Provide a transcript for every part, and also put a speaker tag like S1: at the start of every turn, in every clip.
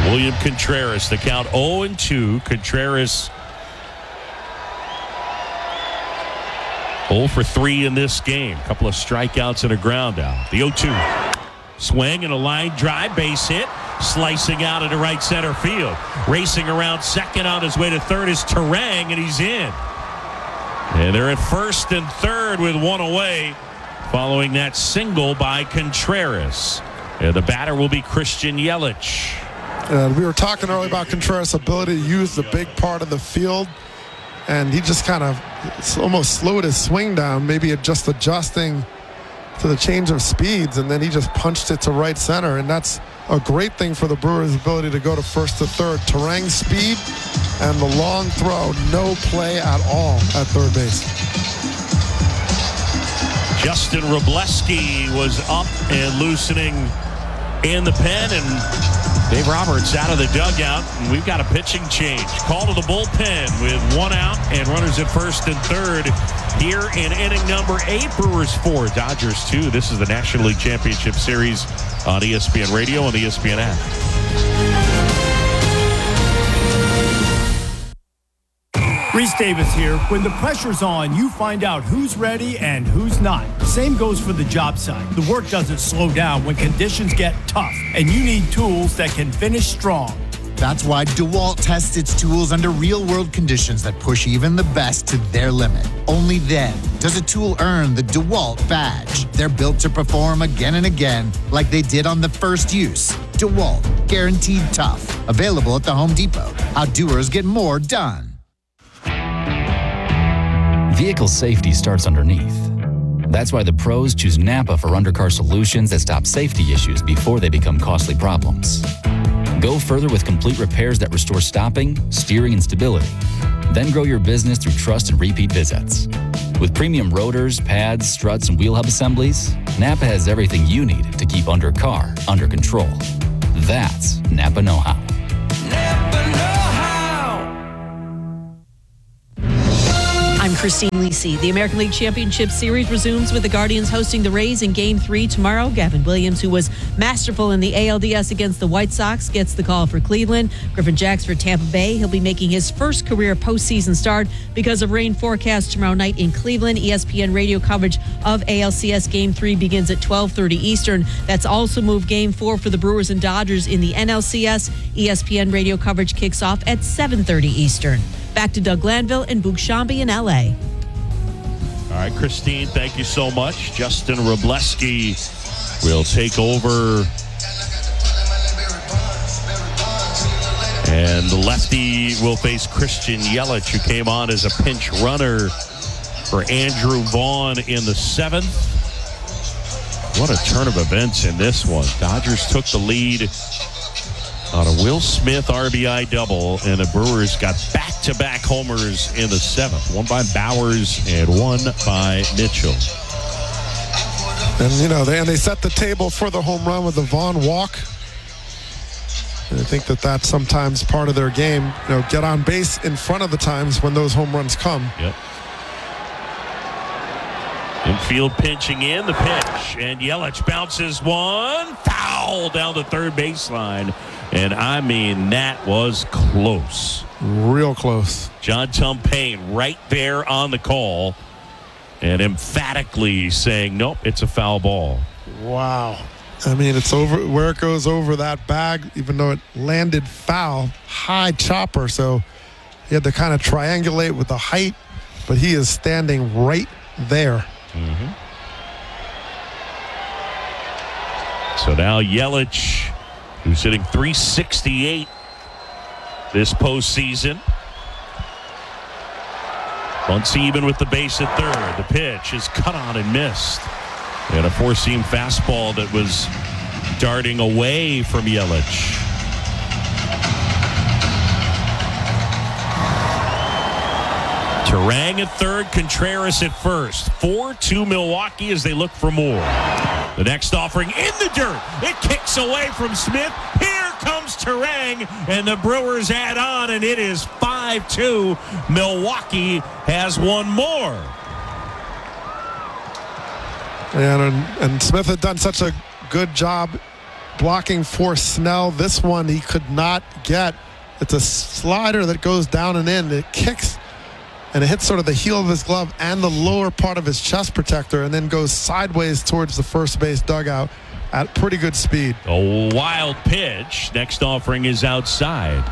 S1: William Contreras, the count 0-2. Contreras 0 for 3 in this game. A couple of strikeouts and a ground out. The 0-2. Swing and a line drive, base hit. Slicing out into right center field. Racing around second on his way to third is Turang, and he's in. And they're at first and third with one away following that single by Contreras. And the batter will be Christian Yelich.
S2: We were talking earlier about Contreras' ability to use the big part of the field, and he just kind of almost slowed his swing down, maybe just adjusting to the change of speeds, and then he just punched it to right center, and that's a great thing for the Brewers' ability to go to first to third. Turang's speed and the long throw, no play at all at third base.
S1: Justin Wroblewski was up and loosening in the pen, and Dave Roberts out of the dugout, and we've got a pitching change. Call to the bullpen with one out and runners at first and third here in inning number 8. Brewers 4, Dodgers 2. This is the National League Championship Series on ESPN Radio and the ESPN app.
S3: Reese Davis here. When the pressure's on, you find out who's ready and who's not. Same goes for the job site. The work doesn't slow down when conditions get tough, and you need tools that can finish strong.
S4: That's why DeWalt tests its tools under real-world conditions that push even the best to their limit. Only then does a tool earn the DeWalt badge. They're built to perform again and again like they did on the first use. DeWalt, guaranteed tough. Available at the Home Depot. How doers get more done.
S5: Vehicle safety starts underneath. That's why the pros choose Napa for undercar solutions that stop safety issues before they become costly problems. Go further with complete repairs that restore stopping, steering, and stability. Then grow your business through trust and repeat visits. With premium rotors, pads, struts, and wheel hub assemblies, Napa has everything you need to keep undercar under control. That's Napa know-how.
S6: Napa know-how.
S7: I'm Christine Lisi. The American League Championship Series resumes with the Guardians hosting the Rays in Game 3 tomorrow. Gavin Williams, who was masterful in the ALDS against the White Sox, gets the call for Cleveland. Griffin Jacks for Tampa Bay. He'll be making his first career postseason start because of rain forecast tomorrow night in Cleveland. ESPN radio coverage of ALCS Game 3 begins at 12:30 Eastern. That's also moved Game 4 for the Brewers and Dodgers in the NLCS. ESPN radio coverage kicks off at 7:30 Eastern. Back to Doug Glanville and Boog Shambi in L.A.
S1: All right, Christine, thank you so much. Justin Wroblewski will take over. And the lefty will face Christian Yelich, who came on as a pinch runner for Andrew Vaughn in the 7th. What a turn of events in this one. Dodgers took the lead on a Will Smith RBI double, and the Brewers got back-to-back homers in the 7th. One by Bowers and one by Mitchell.
S2: And, they set the table for the home run with the Vaughn walk. And I think that's sometimes part of their game. Get on base in front of the times when those home runs come.
S1: Yep. Infield pinching in the pitch, and Yelich bounces one, foul down the third baseline. And I mean, that was close.
S2: Real close.
S1: John Tumpane right there on the call and emphatically saying, nope, it's a foul ball.
S2: Wow. I mean, it's over where it goes over that bag, even though it landed foul, high chopper. So he had to kind of triangulate with the height, but he is standing right there.
S1: Mm-hmm. So now Yelich, who's hitting .368 this postseason. Bunts even with the base at third. The pitch is cut on and missed. And a four-seam fastball that was darting away from Yelich. Turang at third, Contreras at first. 4-2 Milwaukee as they look for more. The next offering in the dirt. It kicks away from Smith. Here comes Turang, and the Brewers add on, and it is 5-2. Milwaukee has one more.
S2: And Smith had done such a good job blocking for Snell. This one he could not get. It's a slider that goes down and in. It kicks, and it hits sort of the heel of his glove and the lower part of his chest protector, and then goes sideways towards the first base dugout at pretty good speed.
S1: A wild pitch. Next offering is outside.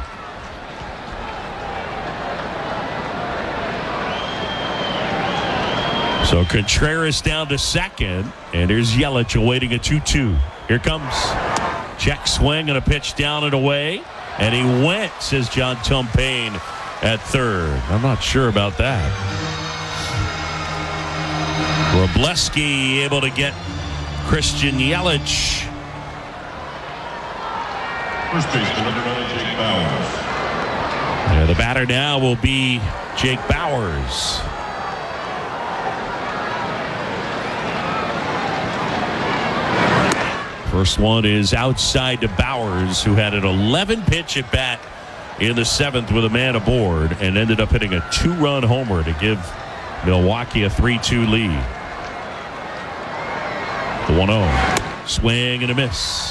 S1: So Contreras down to second, and here's Yelich awaiting a 2-2. Here comes. Check swing and a pitch down and away, and he went, says John Tumpane at third. I'm not sure about that. Robleski able to get Christian Yelich.
S8: First baseman, number 9, Jake Bauers.
S1: Yeah, the batter now will be Jake Bauers. First one is outside to Bauers, who had an 11-pitch at bat in the 7th with a man aboard and ended up hitting a 2-run homer to give Milwaukee a 3-2 lead. The 1-0. Swing and a miss.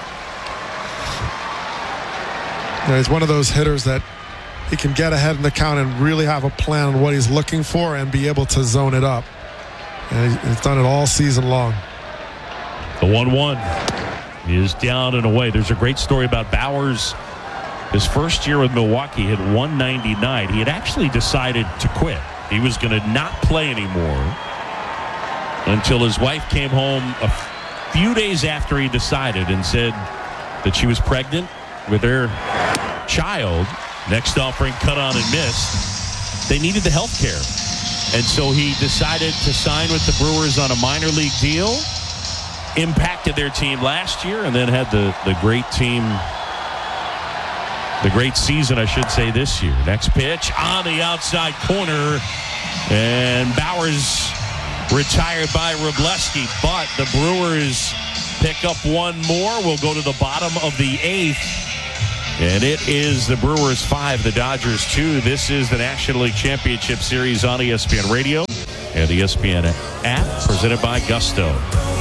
S2: He's one of those hitters that he can get ahead in the count and really have a plan on what he's looking for and be able to zone it up. And he's done it all season long.
S1: The 1-1 is down and away. There's a great story about Bauers. His first year with Milwaukee hit 199. He had actually decided to quit. He was going to not play anymore until his wife came home a few days after he decided and said that she was pregnant with their child. Next offering cut on and missed. They needed the health care. And so he decided to sign with the Brewers on a minor league deal. Impacted their team last year and then had the great team, the great season, I should say, this year. Next pitch on the outside corner, and Bauers retired by Robleski, but the Brewers pick up one more. We'll go to the bottom of the 8th, and it is the Brewers 5, the Dodgers 2. This is the National League Championship Series on ESPN Radio and the ESPN app, presented by Gusto.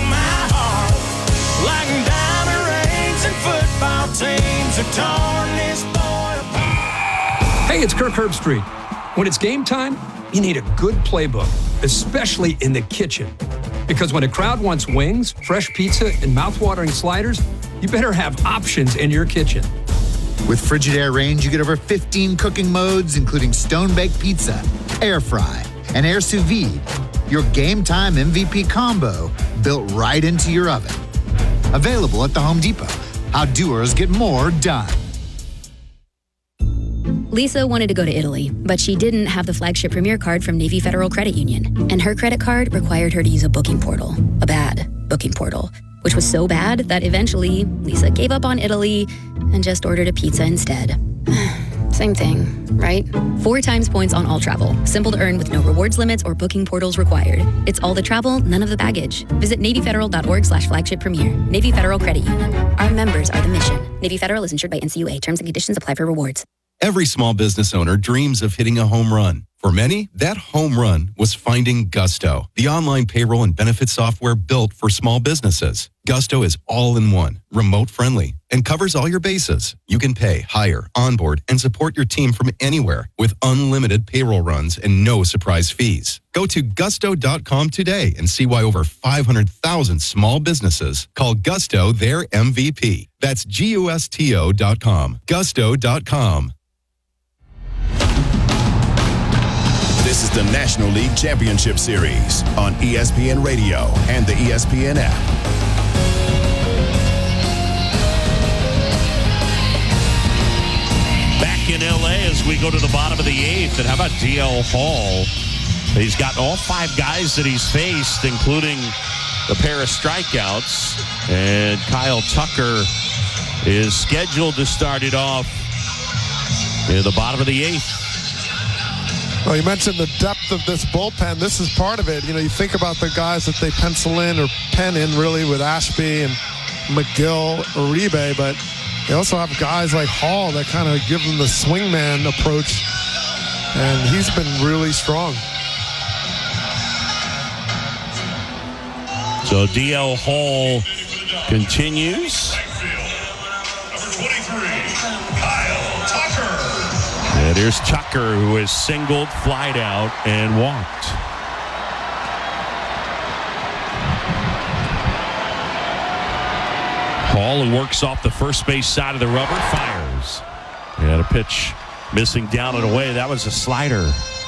S6: Like diamond rings and football teams have torn this boy apart.
S9: Hey, it's Kirk Herbstreit. When it's game time, you need a good playbook, especially in the kitchen. Because when a crowd wants wings, fresh pizza, and mouthwatering sliders, you better have options in your kitchen.
S4: With Frigidaire range, you get over 15 cooking modes, including stone-baked pizza, air fry, and air sous vide. Your game time MVP combo built right into your oven. Available at the Home Depot. How doers get more done.
S10: Lisa wanted to go to Italy, but she didn't have the flagship Premier card from Navy Federal Credit Union. And her credit card required her to use a booking portal. A bad booking portal. Which was so bad that eventually Lisa gave up on Italy and just ordered a pizza instead. Same thing, right? 4 times points on all travel. Simple to earn with no rewards limits or booking portals required. It's all the travel, none of the baggage. Visit NavyFederal.org/flagship premier. Navy Federal Credit Union. Our members are the mission. Navy Federal is insured by NCUA. Terms and conditions apply for rewards.
S11: Every small business owner dreams of hitting a home run. For many, that home run was finding Gusto, the online payroll and benefit software built for small businesses. Gusto is all-in-one, remote-friendly, and covers all your bases. You can pay, hire, onboard, and support your team from anywhere with unlimited payroll runs and no surprise fees. Go to gusto.com today and see why over 500,000 small businesses call Gusto their MVP. That's GUSTO.com. Gusto.com.
S12: This is the National League Championship Series on ESPN Radio and the ESPN app.
S1: Back in L.A. as we go to the bottom of the 8th. And how about DL Hall? He's got all 5 guys that he's faced, including a pair of strikeouts. And Kyle Tucker is scheduled to start it off in the bottom of the 8th.
S2: Well, you mentioned the depth of this bullpen. This is part of it. You know, you think about the guys that they pencil in or pen in really with Ashby and McGill, Uribe, but they also have guys like Hall that kind of give them the swingman approach, and he's been really strong.
S1: So DL Hall continues.
S8: Kyle Tucker.
S1: And here's Tucker, who is singled, flied out, and walked. Hall, who works off the first base side of the rubber, fires. And a pitch missing down and away. That was a slider.